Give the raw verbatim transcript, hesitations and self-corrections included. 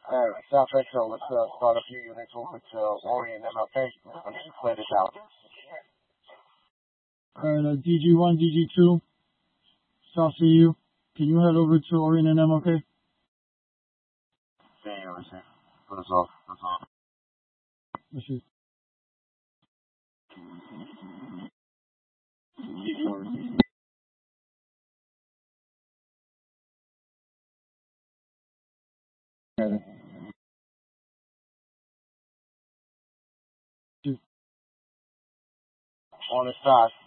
Alright, South Metro, let's uh, start a few units over to Orient M L K. Let's clear this out. Alright, uh, D G one, D G two, South C U. Can you head over to Orient and M L K? Yeah, let's see. Put us off. Put us off. Let's see. On the side.